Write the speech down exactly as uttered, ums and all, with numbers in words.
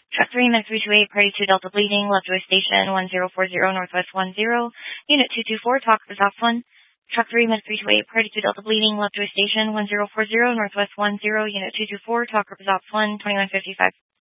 Truck three, Med three two eight, party two Delta bleeding, left away station one zero four zero, Northwest one zero, Unit two two four, talk is off one. Truck three, Med three two eight, party two Delta bleeding, left away station one zero four zero, Northwest one zero, Unit two two four, talk is off one, twenty-one fifty-five.